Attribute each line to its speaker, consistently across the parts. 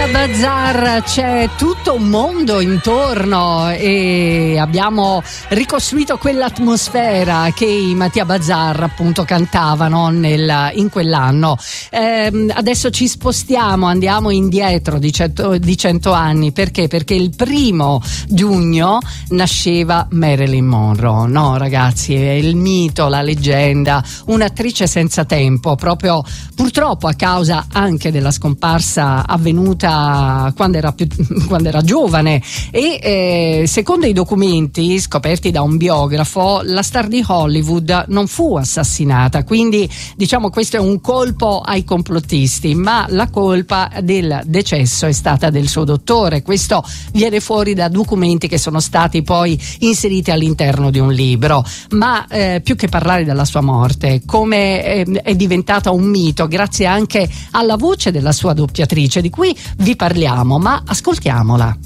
Speaker 1: Bazar, c'è tutto un mondo intorno e abbiamo ricostruito quell'atmosfera che i Mattia Bazar appunto cantavano in quell'anno. Adesso ci spostiamo, andiamo indietro di 100 anni. Perché? Perché il 1 giugno nasceva Marilyn Monroe. No ragazzi, è il mito, la leggenda, un'attrice senza tempo, proprio purtroppo a causa anche della scomparsa avvenuta quando era giovane e secondo i documenti scoperti da un biografo, la star di Hollywood non fu assassinata, quindi diciamo questo è un colpo ai complottisti, ma la colpa del decesso è stata del suo dottore. Questo viene fuori da documenti che sono stati poi inseriti all'interno di un libro. Ma più che parlare della sua morte, come è diventata un mito grazie anche alla voce della sua doppiatrice, di cui vi parliamo, ma ascoltiamola.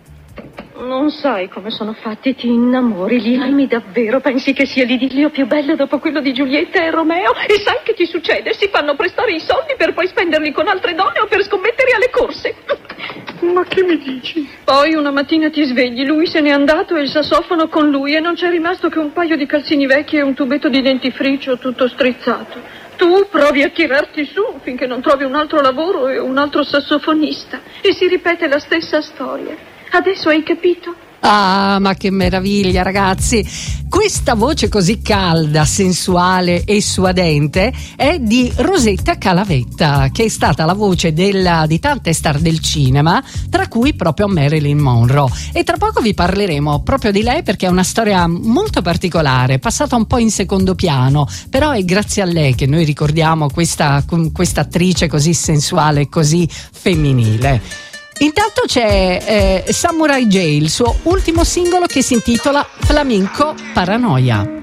Speaker 2: Non sai come sono fatti, ti innamori, li ami davvero, pensi che sia l'idillio più bello dopo quello di Giulietta e Romeo, e sai che ti succede? Si fanno prestare i soldi per poi spenderli con altre donne o per scommettere alle corse.
Speaker 3: Ma che mi dici?
Speaker 2: Poi una mattina ti svegli, lui se n'è andato e il sassofono con lui e non c'è rimasto che un paio di calzini vecchi e un tubetto di dentifricio tutto strizzato. Tu provi a tirarti su finché non trovi un altro lavoro e un altro sassofonista e si ripete la stessa storia. Adesso hai capito?
Speaker 1: Ah, ma che meraviglia ragazzi! Questa voce così calda, sensuale e suadente è di Rosetta Calavetta, che è stata la voce di tante star del cinema, tra cui proprio Marilyn Monroe. E tra poco vi parleremo proprio di lei perché è una storia molto particolare, passata un po' in secondo piano, però è grazie a lei che noi ricordiamo questa attrice così sensuale e così femminile. Intanto c'è Samurai J, il suo ultimo singolo che si intitola Flamenco Paranoia.